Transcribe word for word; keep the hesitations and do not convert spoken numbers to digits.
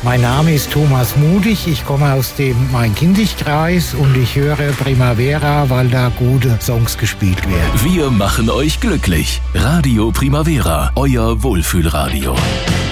Mein Name ist Thomas Mudig, ich komme aus dem Main-Kinzig-Kreis und ich höre Primavera, weil da gute Songs gespielt werden. Wir machen euch glücklich. Radio Primavera, euer Wohlfühlradio.